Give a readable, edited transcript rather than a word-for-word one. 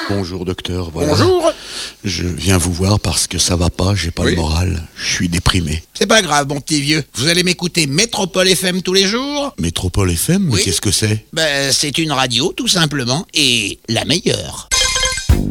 Bonjour docteur, voilà. Bonjour. Je viens vous voir parce que ça va pas, j'ai pas le moral, je suis déprimé. C'est pas grave, mon petit vieux. Vous allez m'écouter Métropole FM tous les jours. Métropole FM, mais Oui. qu'est-ce que c'est? C'est une radio, tout simplement, et la meilleure.